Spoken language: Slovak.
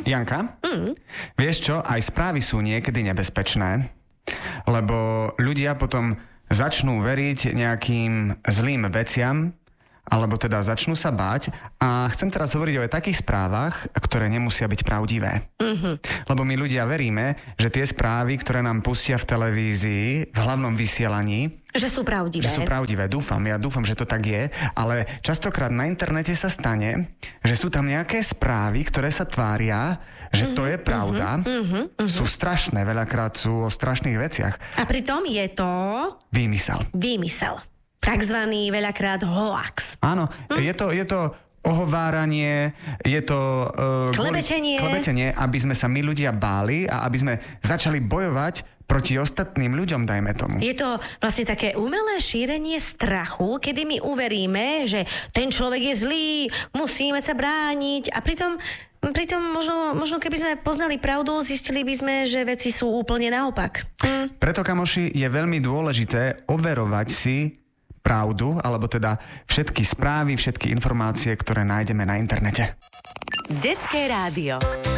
Janka, vieš čo, aj správy sú niekedy nebezpečné, lebo ľudia potom začnú veriť nejakým zlým veciam, alebo teda začnú sa báť a chcem teraz hovoriť o takých správach, ktoré nemusia byť pravdivé. Lebo my ľudia veríme, že tie správy, ktoré nám pustia v televízii, v hlavnom vysielaní, že sú pravdivé. Že sú pravdivé, ja dúfam, že to tak je, ale častokrát na internete sa stane, že sú tam nejaké správy, ktoré sa tvária, že to je pravda. Sú strašné, veľakrát sú o strašných veciach. A pritom je to... Výmysel. Takzvaný veľakrát hoax. Áno, je to ohováranie, je to klebetenie, aby sme sa my ľudia báli a aby sme začali bojovať proti ostatným ľuďom, dajme tomu. Je to vlastne také umelé šírenie strachu, kedy my uveríme, že ten človek je zlý, musíme sa brániť a pritom možno keby sme poznali pravdu, zistili by sme, že veci sú úplne naopak. Preto, kamoši, je veľmi dôležité overovať si pravdu, alebo teda všetky správy, všetky informácie, ktoré nájdeme na internete. Detské rádio.